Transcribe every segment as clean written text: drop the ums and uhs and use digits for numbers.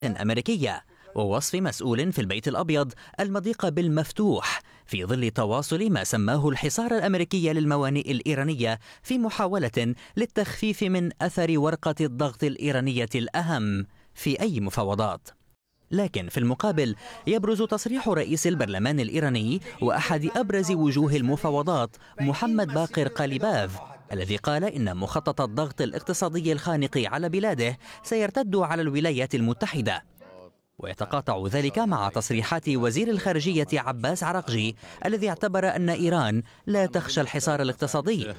أمريكية، ووصف مسؤول في البيت الأبيض المضيق بالمفتوح في ظل تواصل ما سماه الحصار الأمريكي للموانئ الإيرانية في محاولة للتخفيف من أثر ورقة الضغط الإيرانية الأهم في أي مفاوضات. لكن في المقابل يبرز تصريح رئيس البرلمان الإيراني وأحد أبرز وجوه المفاوضات محمد باقر قاليباف، الذي قال إن مخطط الضغط الاقتصادي الخانق على بلاده سيرتد على الولايات المتحدة. ويتقاطع ذلك مع تصريحات وزير الخارجية عباس عراقجي، الذي اعتبر أن إيران لا تخشى الحصار الاقتصادي.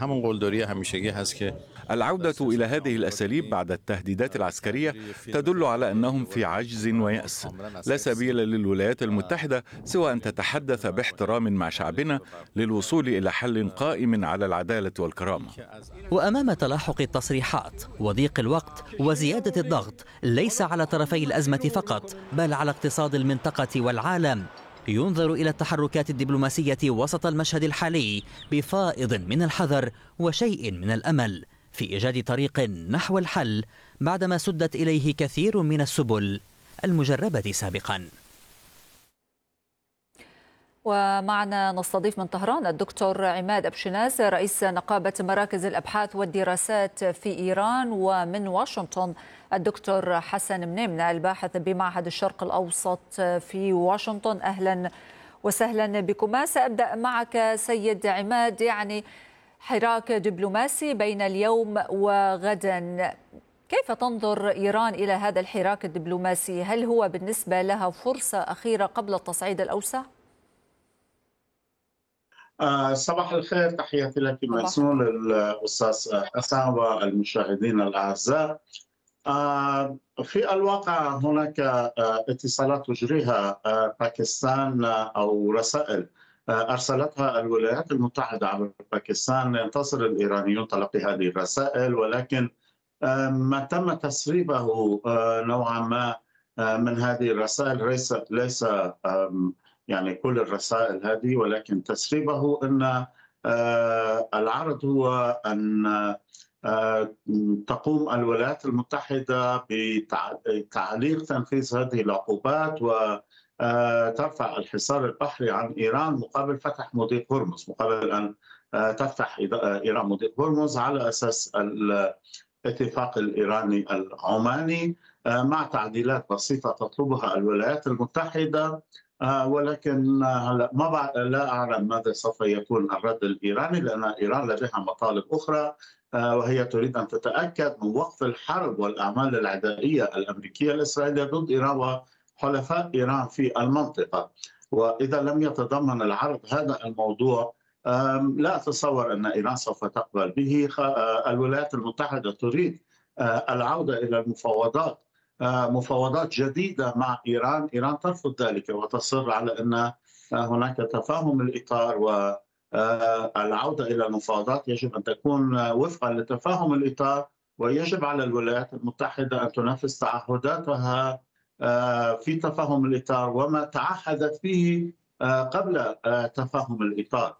العودة إلى هذه الأساليب بعد التهديدات العسكرية تدل على أنهم في عجز ويأس. لا سبيل للولايات المتحدة سوى أن تتحدث باحترام مع شعبنا للوصول إلى حل قائم على العدالة والكرامة. وأمام تلاحق التصريحات وضيق الوقت وزيادة الضغط ليس على طرفي الأزمة فقط بل على اقتصاد المنطقة والعالم، ينظر إلى التحركات الدبلوماسية وسط المشهد الحالي بفائض من الحذر وشيء من الأمل في إيجاد طريق نحو الحل بعدما سدت إليه كثير من السبل المجربة سابقا. ومعنا نستضيف من طهران الدكتور عماد أبشناس رئيس نقابة مراكز الأبحاث والدراسات في إيران، ومن واشنطن الدكتور حسن منيمنة الباحث بمعهد الشرق الأوسط في واشنطن. أهلا وسهلا بكما. سأبدأ معك سيد عماد، يعني حراك دبلوماسي بين اليوم وغدا، كيف تنظر إيران إلى هذا الحراك الدبلوماسي؟ هل هو بالنسبة لها فرصة أخيرة قبل التصعيد الأوسع؟ صباح الخير، تحياتي لك مسؤول الأستاذ حسن والمشاهدين الأعزاء. في الواقع هناك اتصالات تجريها باكستان أو رسائل أرسلتها الولايات المتحدة عبر باكستان. ينتظر الإيرانيون تلقي هذه الرسائل، ولكن ما تم تسريبه نوعا ما من هذه الرسائل ليس يعني كل الرسائل هذه، ولكن تسريبه أن العرض هو أن تقوم الولايات المتحدة بتعليق تنفيذ هذه العقوبات وترفع الحصار البحري عن إيران مقابل فتح مضيق هرمز، مقابل أن تفتح إيران مضيق هرمز على أساس الاتفاق الإيراني العماني مع تعديلات بسيطة تطلبها الولايات المتحدة. ولكن هلا لا أعلم ماذا سوف يكون الرد الإيراني، لأن إيران لديها مطالب أخرى، وهي تريد أن تتأكد من وقف الحرب والأعمال العدائية الأمريكية الإسرائيلية ضد إيران وحلفاء إيران في المنطقة. وإذا لم يتضمن العرض هذا الموضوع لا أتصور أن إيران سوف تقبل به. الولايات المتحدة تريد العودة إلى المفاوضات، مفاوضات جديدة مع إيران. إيران ترفض ذلك وتصر على أن هناك تفاهم الإطار، والعودة إلى المفاوضات يجب أن تكون وفقا لتفاهم الإطار، ويجب على الولايات المتحدة أن تنفذ تعهداتها في تفاهم الإطار وما تعهدت به قبل تفاهم الإطار.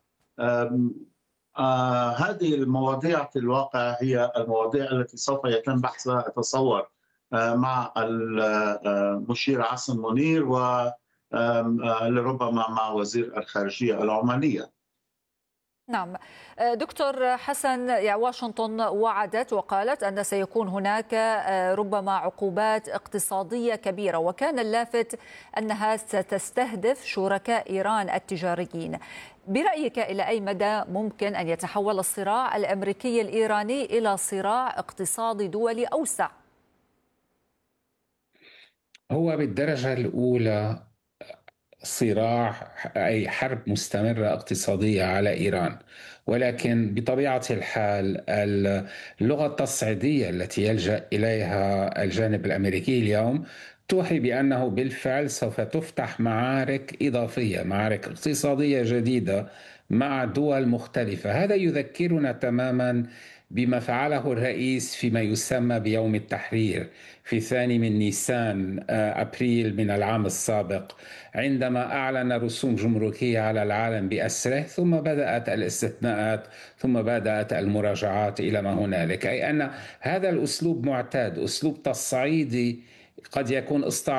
هذه المواضيع في الواقع هي المواضيع التي سوف يتم بحثها أتصور مع المشير عاصم منير ولربما مع وزير الخارجية العمانية. نعم دكتور حسن، واشنطن وعدت وقالت أن سيكون هناك ربما عقوبات اقتصادية كبيرة، وكان اللافت أنها ستستهدف شركاء إيران التجاريين. برأيك إلى أي مدى ممكن أن يتحول الصراع الأمريكي الإيراني إلى صراع اقتصادي دولي أوسع؟ هو بالدرجة الأولى صراع أي حرب مستمرة اقتصادية على إيران، ولكن بطبيعة الحال اللغة التصعيدية التي يلجأ إليها الجانب الأمريكي اليوم توحي بأنه بالفعل سوف تفتح معارك إضافية، معارك اقتصادية جديدة مع دول مختلفة. هذا يذكرنا تماما بما فعله الرئيس فيما يسمى بيوم التحرير في 2 من نيسان أبريل من العام السابق، عندما أعلن رسوم جمركية على العالم بأسره، ثم بدأت الاستثناءات، ثم بدأت المراجعات إلى ما هنالك. أي أن هذا الأسلوب معتاد، أسلوب تصعيدي قد يكون